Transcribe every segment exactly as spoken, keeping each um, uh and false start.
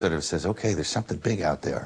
sort of says, okay, there's something big out there.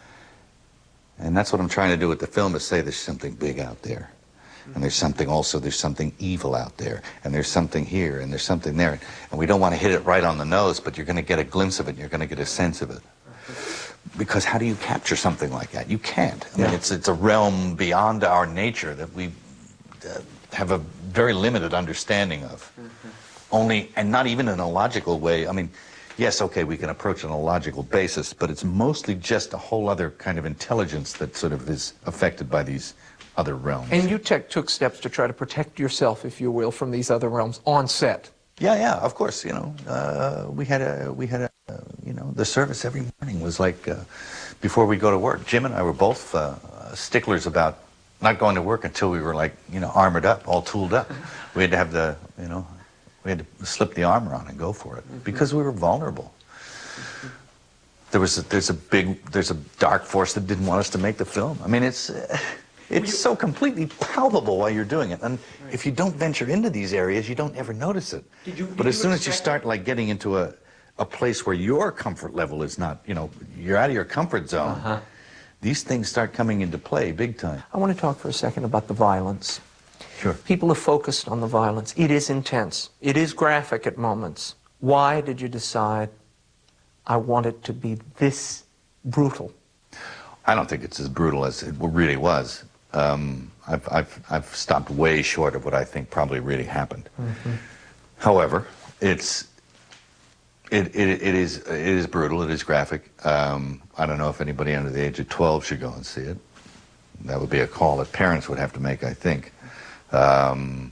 And that's what I'm trying to do with the film, is say there's something big out there. And there's something also, there's something evil out there. And there's something here, and there's something there. And we don't want to hit it right on the nose, but you're going to get a glimpse of it, and you're going to get a sense of it. Because how do you capture something like that? You can't. I mean, yeah. it's, it's a realm beyond our nature that we uh, have a very limited understanding of. Mm-hmm. Only, and not even in a logical way. I mean, yes, okay, we can approach it on a logical basis, but it's mostly just a whole other kind of intelligence that sort of is affected by these other realms. And you took steps to try to protect yourself, if you will, from these other realms on set. Yeah, yeah, of course. You know, uh, we had a, we had a, uh, you know, the service every morning was like, uh, before we go to work, Jim and I were both uh, sticklers about not going to work until we were like, you know, armored up, all tooled up. We had to have the, you know, we had to slip the armor on and go for it, mm-hmm. because we were vulnerable. Mm-hmm. There was, a, there's a big, there's a dark force that didn't want us to make the film. I mean, it's. Uh, It's so completely palpable while you're doing it, and right. if you don't venture into these areas, you don't ever notice it. Did you, did but as soon as you start like getting into a, a place where your comfort level is not, you know, you're out of your comfort zone, uh-huh. these things start coming into play big time. I want to talk for a second about the violence. Sure. People are focused on the violence. It is intense. It is graphic at moments. Why did you decide, I want it to be this brutal? I don't think it's as brutal as it really was. Um, I've, I've, I've stopped way short of what I think probably really happened. Mm-hmm. However, it's, it, it, it, is, it is brutal, it is graphic. Um, I don't know if anybody under the age of twelve should go and see it. That would be a call that parents would have to make, I think. Um,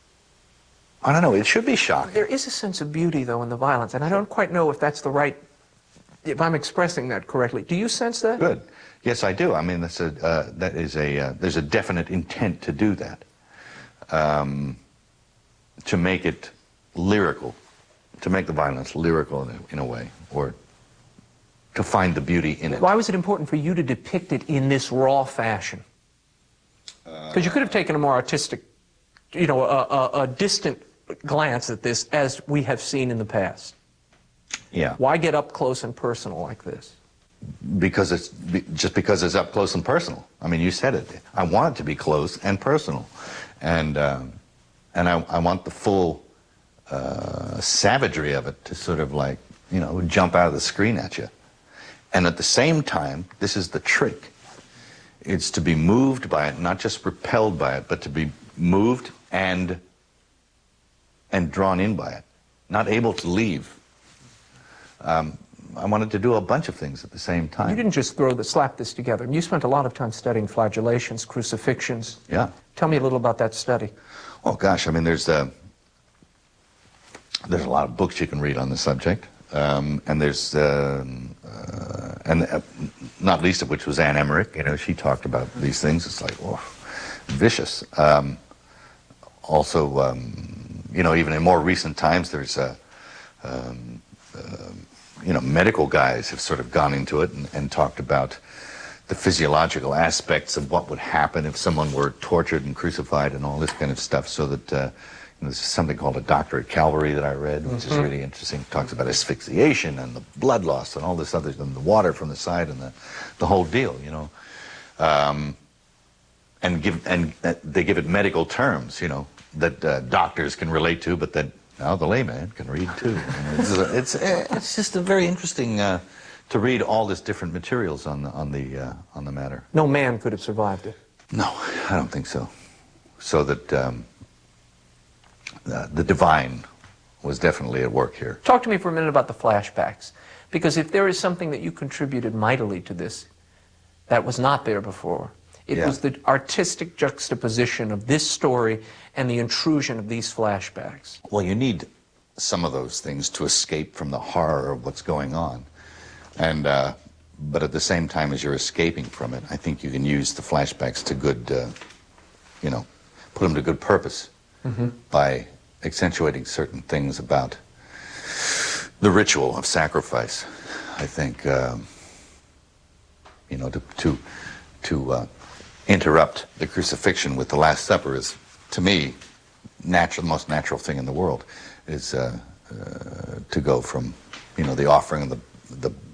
I don't know, it should be shocking. There is a sense of beauty, though, in the violence, and I don't quite know if that's the right, if I'm expressing that correctly. Do you sense that? Good. Yes, I do. I mean, that's a, uh, that is a, uh, there's a definite intent to do that, um, to make it lyrical, to make the violence lyrical in a, in a way, or to find the beauty in it. Why was it important for you to depict it in this raw fashion? Because you could have taken a more artistic, you know, a, a, a distant glance at this, as we have seen in the past. Yeah. Why get up close and personal like this? Because it's just because it's up close and personal. I mean, you said it. I want it to be close and personal, and um, and I, I want the full uh, savagery of it to sort of like, you know, jump out of the screen at you. And at the same time, this is the trick. It's to be moved by it, not just repelled by it, but to be moved and and drawn in by it, not able to leave. Um, I wanted to do a bunch of things at the same time. You didn't just throw the, slap this together. You spent a lot of time studying flagellations, crucifixions. Yeah. Tell me a little about that study. Oh gosh, I mean, there's uh, there's a lot of books you can read on the subject, um, and there's uh, uh, and uh, not least of which was Anne Emmerich. You know, she talked about these things. It's like, oh, vicious. Um, also, um, you know, even in more recent times, there's a. Uh, um, uh, you know, medical guys have sort of gone into it and, and talked about the physiological aspects of what would happen if someone were tortured and crucified and all this kind of stuff, so that, uh, you know, there's something called a Doctor at Calvary that I read, which mm-hmm. is really interesting. It talks about asphyxiation and the blood loss and all this other, and the water from the side and the, the whole deal, you know. Um, and give and uh, they give it medical terms, you know, that uh, doctors can relate to, but that now the layman can read too. It's, it's, it's just a very interesting uh, to read all this different materials on the on the uh, on the matter. No man could have survived it. No, I don't think so. So that um, uh, the divine was definitely at work here. Talk to me for a minute about the flashbacks, because if there is something that you contributed mightily to this that was not there before, it yeah. was the artistic juxtaposition of this story and the intrusion of these flashbacks. Well, you need some of those things to escape from the horror of what's going on. And, uh, but at the same time as you're escaping from it, I think you can use the flashbacks to good, uh, you know, put them to good purpose mm-hmm. by accentuating certain things about the ritual of sacrifice. I think, um, you know, to, to, to uh, interrupt the crucifixion with the Last Supper is, to me, natural, the most natural thing in the world is uh, uh, to go from, you know, the offering of the, the